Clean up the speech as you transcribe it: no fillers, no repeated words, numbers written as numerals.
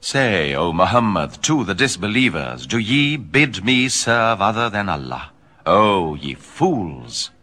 Say, O Muhammad, to the disbelievers, do ye bid me serve other than Allah? O ye fools!